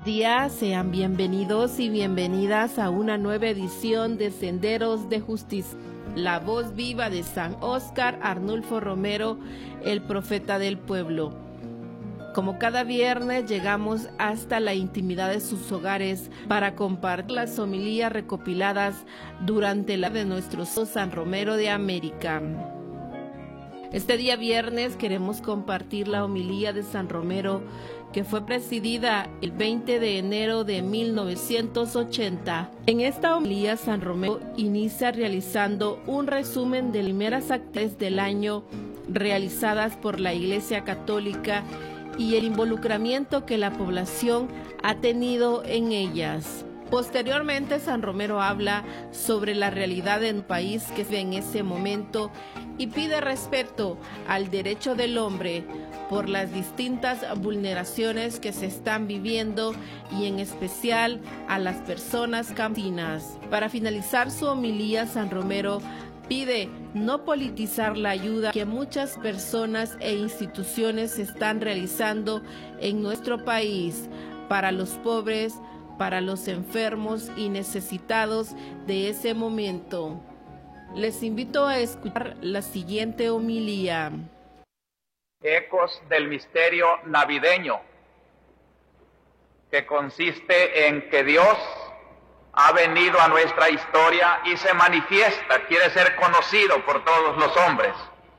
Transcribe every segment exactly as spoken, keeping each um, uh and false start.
días, sean bienvenidos y bienvenidas a una nueva edición de Senderos de Justicia. La voz viva de San Óscar Arnulfo Romero, el profeta del pueblo. Como cada viernes llegamos hasta la intimidad de sus hogares para compartir las homilías recopiladas durante la de nuestro San Romero de América. Este día viernes queremos compartir la homilía de San Romero, que fue presidida el veinte de enero de mil novecientos ochenta. En esta homilía, San Romero inicia realizando un resumen de las primeras actividades del año realizadas por la Iglesia Católica y el involucramiento que la población ha tenido en ellas. Posteriormente, San Romero habla sobre la realidad del país que vive en ese momento y pide respeto al derecho del hombre por las distintas vulneraciones que se están viviendo y en especial a las personas campesinas. Para finalizar su homilía, San Romero pide no politizar la ayuda que muchas personas e instituciones están realizando en nuestro país para los pobres, para los enfermos y necesitados de ese momento. Les invito a escuchar la siguiente homilía. Ecos del misterio navideño, que consiste en que Dios ha venido a nuestra historia y se manifiesta, quiere ser conocido por todos los hombres.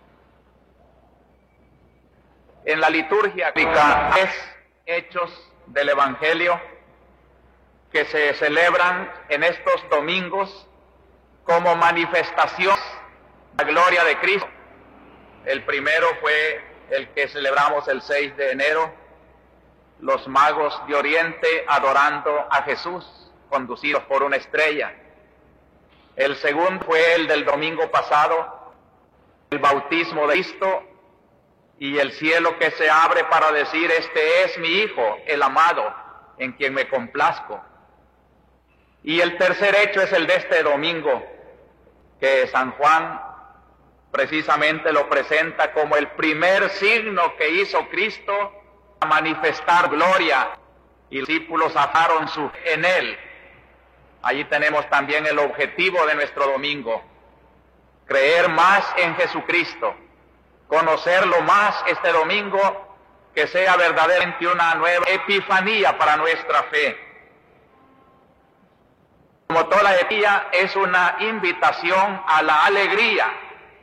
En la liturgia es hechos del Evangelio que se celebran en estos domingos como manifestación de la gloria de Cristo. El primero fue el que celebramos el seis de enero, los magos de Oriente adorando a Jesús, conducidos por una estrella. El segundo fue el del domingo pasado, el bautismo de Cristo y el cielo que se abre para decir: este es mi Hijo, el amado, en quien me complazco. Y el tercer hecho es el de este domingo, que San Juan precisamente lo presenta como el primer signo que hizo Cristo a manifestar gloria, y los discípulos ajaron su fe en él. Allí tenemos también el objetivo de nuestro domingo: creer más en Jesucristo, conocerlo más este domingo, que sea verdaderamente una nueva epifanía para nuestra fe. Como toda epifanía es una invitación a la alegría.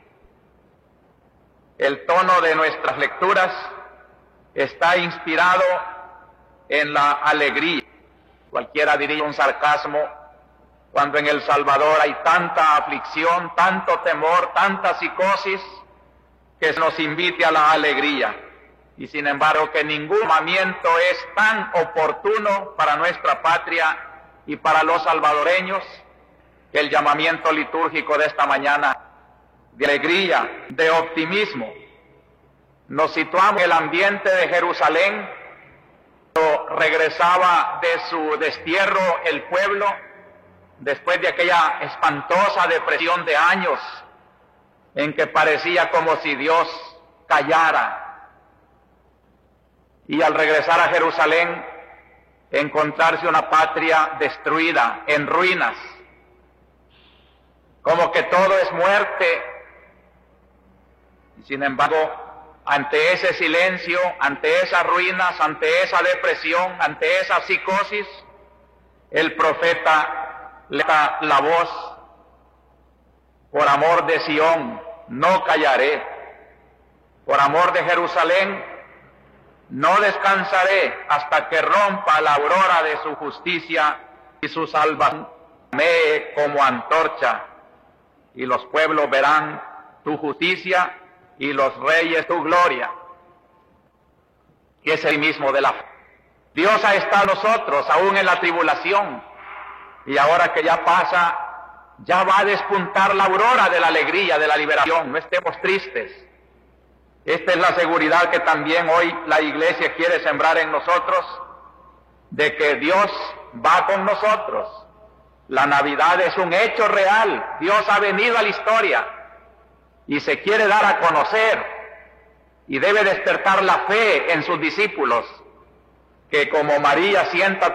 El tono de nuestras lecturas está inspirado en la alegría. Cualquiera diría un sarcasmo cuando en El Salvador hay tanta aflicción, tanto temor, tanta psicosis, que nos invite a la alegría. Y sin embargo que ningún llamamiento es tan oportuno para nuestra patria y para los salvadoreños que el llamamiento litúrgico de esta mañana, de alegría, de optimismo. Nos situamos en el ambiente de Jerusalén, cuando regresaba de su destierro el pueblo, después de aquella espantosa depresión de años, en que parecía como si Dios callara. Y al regresar a Jerusalén, encontrarse una patria destruida, en ruinas, como que todo es muerte. Y sin embargo, ante ese silencio, ante esas ruinas, ante esa depresión, ante esa psicosis, el profeta le da la voz: por amor de Sión no callaré, por amor de Jerusalén no descansaré hasta que rompa la aurora de su justicia y su salvación me como antorcha, y los pueblos verán tu justicia y los reyes tu gloria, que es el mismo de la fe. Dios ha estado con nosotros aún en la tribulación, y ahora que ya pasa, ya va a despuntar la aurora de la alegría, de la liberación. No estemos tristes. Esta es la seguridad que también hoy la Iglesia quiere sembrar en nosotros, de que Dios va con nosotros. La Navidad es un hecho real. Dios ha venido a la historia y se quiere dar a conocer, y debe despertar la fe en sus discípulos, que como María sienta